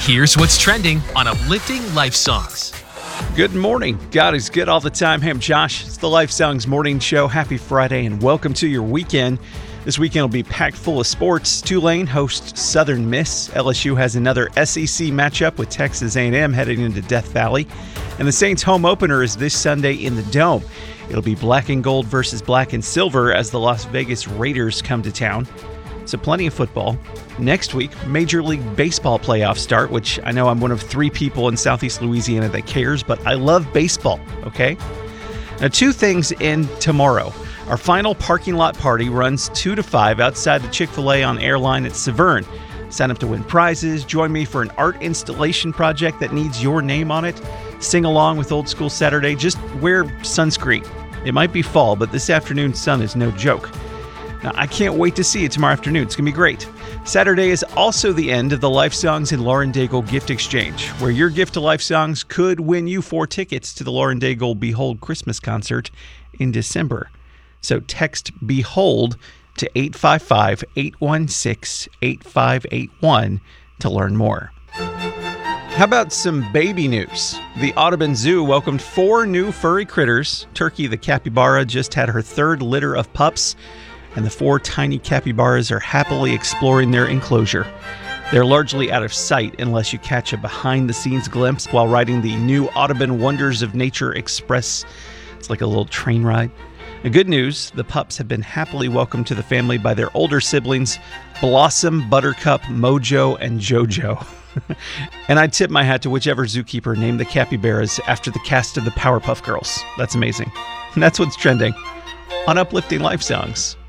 Here's what's trending on Uplifting Life Songs. Good morning. God is good all the time. Hey, I'm Josh. It's the Life Songs Morning Show. Happy Friday and welcome to your weekend. This weekend will be packed full of sports. Tulane hosts Southern Miss. LSU has another SEC matchup with Texas A&M heading into Death Valley. And the Saints' home opener is this Sunday in the Dome. It'll be black and gold versus black and silver as the Las Vegas Raiders come to town. So plenty of football. Next week, Major League Baseball playoffs start, which I know I'm one of 3 people in Southeast Louisiana that cares, but I love baseball, okay? Now, 2 things in tomorrow. Our final parking lot party runs 2 to 5 outside the Chick-fil-A on Airline at Severn. Sign up to win prizes, join me for an art installation project that needs your name on it, sing along with Old School Saturday, just wear sunscreen. It might be fall, but this afternoon's sun is no joke. Now, I can't wait to see you tomorrow afternoon. It's going to be great. Saturday is also the end of the Life Songs and Lauren Daigle gift exchange, where your gift to Life Songs could win you 4 tickets to the Lauren Daigle Behold Christmas concert in December. So text BEHOLD to 855-816-8581 to learn more. How about some baby news? The Audubon Zoo welcomed 4 new furry critters. Turkey the capybara just had her 3rd litter of pups, and the 4 tiny capybaras are happily exploring their enclosure. They're largely out of sight unless you catch a behind-the-scenes glimpse while riding the new Audubon Wonders of Nature Express. It's like a little train ride. The good news, the pups have been happily welcomed to the family by their older siblings, Blossom, Buttercup, Mojo, and Jojo. And I tip my hat to whichever zookeeper named the capybaras after the cast of the Powerpuff Girls. That's amazing. And that's what's trending on Uplifting Life Songs.